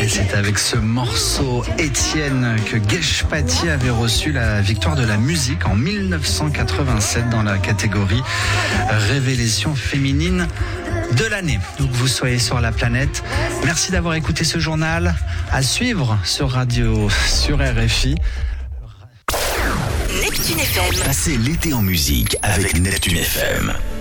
Et c'est avec ce morceau Étienne que Guèche-Pati avait reçu la victoire de la musique en 1987 dans la catégorie Révélation féminine de l'année. Donc vous soyez sur la planète. Merci d'avoir écouté ce journal. À suivre sur Radio, sur RFI. Neptune FM. Passez l'été en musique avec Neptune FM.